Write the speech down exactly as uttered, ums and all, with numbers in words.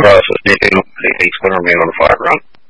process new. Anything's going to remain on the fire ground.